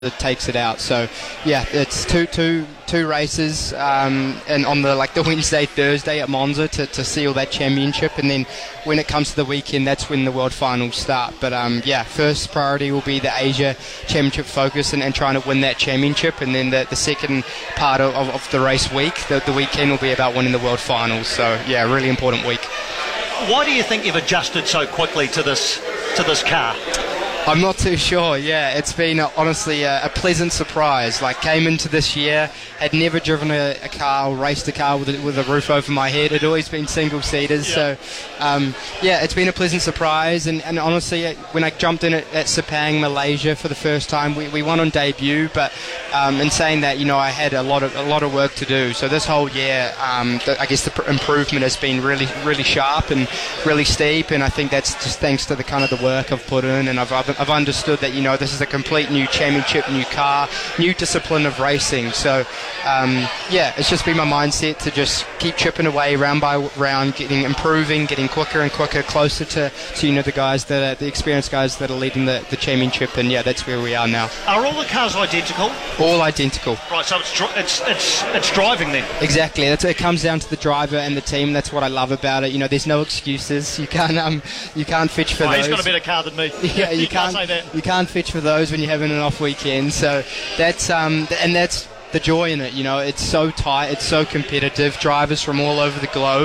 that takes it out. So yeah, it's two races, and on the Wednesday, Thursday at Monza to seal that championship, and then when it comes to the weekend, that's when the world finals start. But first priority will be the Asia Championship focus and trying to win that championship, and then the second part of the race week, the weekend, will be about winning the world finals. So yeah, really important week. Why do you think you've adjusted so quickly to this car? I'm not too sure. Yeah, it's been honestly a pleasant surprise. Came into this year, had never driven a car or raced a car with a roof over my head. Had always been single seaters. Yeah. So it's been a pleasant surprise. And honestly, when I jumped in at Sepang, Malaysia for the first time, we won on debut. But in saying that, I had a lot of work to do. So this whole year, I guess the improvement has been really, really sharp and really steep. And I think that's just thanks to the kind of the work I've put in, and I've understood that this is a complete new championship, new car, new discipline of racing. So it's just been my mindset to just keep chipping away round by round, improving, getting quicker and quicker, closer to the guys that are the experienced guys that are leading the championship. And yeah, that's where we are now. Are all the cars identical? All identical. Right, so it's driving then. Exactly. It comes down to the driver and the team. That's what I love about it. There's no excuses. You can't fetch for those. He's got a better car than me. Yeah, you can't say that. You can't fetch for those when you're having an off weekend. So that's that's the joy in it. It's so tight, it's so competitive. Drivers from all over the globe,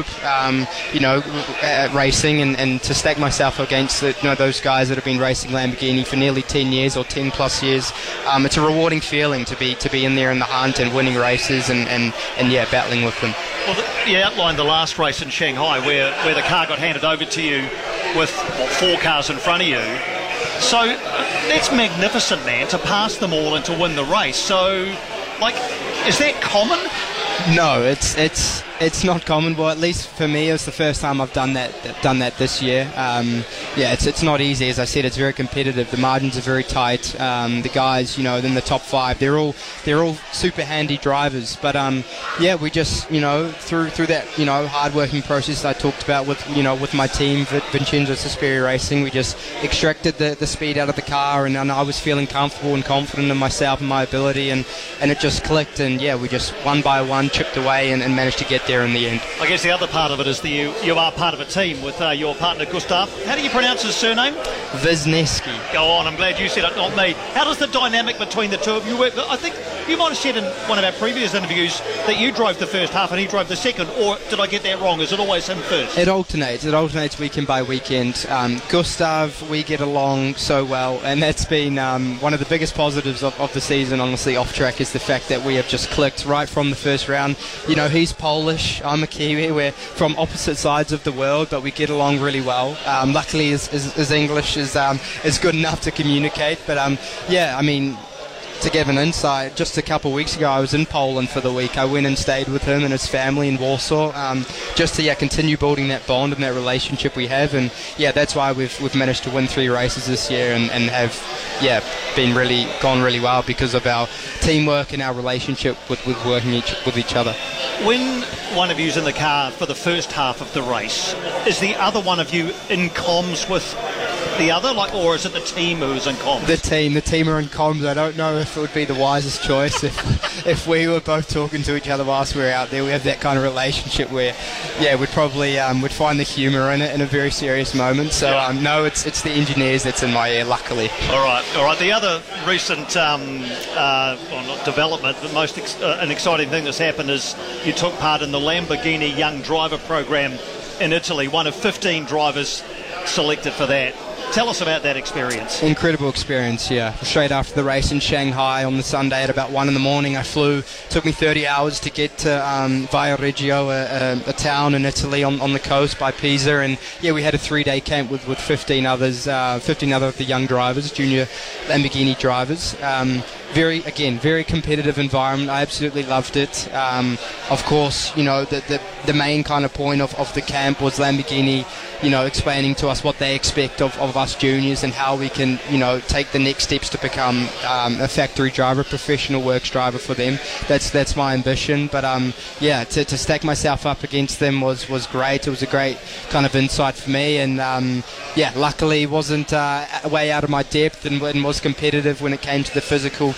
racing, and to stack myself against those guys that have been racing Lamborghini for nearly 10 years or 10 plus years. It's a rewarding feeling to be in there in the hunt and winning races and battling with them. Well, you outlined the last race in Shanghai where the car got handed over to you with 4 cars in front of you. So that's magnificent, man, to pass them all and to win the race. So, is that common? No, it's not common. Well, at least for me, it's the first time I've done that this year. It's not easy. As I said, it's very competitive. The margins are very tight. The guys, in the top 5, they're all super handy drivers. But we just through that hard working process I talked about with my team, Vincenzo Suspiria Racing, we just extracted the speed out of the car, and I was feeling comfortable and confident in myself and my ability, and it just clicked, and we just one by one chipped away and managed to get there in the end. I guess the other part of it is you are part of a team with your partner Gustav. How do you pronounce his surname? Wisniewski. Go on, I'm glad you said it, not me. How does the dynamic between the two of you work? I think you might have said in one of our previous interviews that you drove the first half and he drove the second, or did I get that wrong? Is it always him first? It alternates weekend by weekend. Gustav, we get along so well, and that's been one of the biggest positives of the season, honestly, off track, is the fact that we have just clicked right from the first round. He's Polish, I'm a Kiwi, we're from opposite sides of the world, but we get along really well. Luckily his English is good enough to communicate, but to give an insight, just a couple of weeks ago I was in Poland for the week. I went and stayed with him and his family in Warsaw, just to continue building that bond and that relationship we have, and that's why we've managed to win 3 races this year and have gone really well because of our teamwork and our relationship with working with each other. When one of you's in the car for the first half of the race, is the other one of you in comms with the other, or is it the team who's in comms? The team are in comms. I don't know if it would be the wisest choice if we were both talking to each other whilst we were out there. We have that kind of relationship where we'd probably would find the humour in it in a very serious moment. So no, it's the engineers that's in my ear, luckily. All right. The other recent not development, but an exciting thing that's happened is you took part in the Lamborghini Young Driver Program in Italy, one of 15 drivers selected for that. Tell us about that experience. Incredible experience, yeah. Straight after the race in Shanghai on the Sunday at about 1 a.m, I flew. Took me 30 hours to get to Viareggio, a town in Italy on the coast by Pisa, and we had a 3-day camp with 15 others, 15 other of the young drivers, junior Lamborghini drivers. Very competitive environment. I absolutely loved it. Of course, the main kind of point of the camp was Lamborghini, explaining to us what they expect of us juniors and how we can, take the next steps to become a factory driver, professional works driver for them. That's my ambition. But to stack myself up against them was great. It was a great kind of insight for me, and luckily wasn't way out of my depth and was competitive when it came to the physical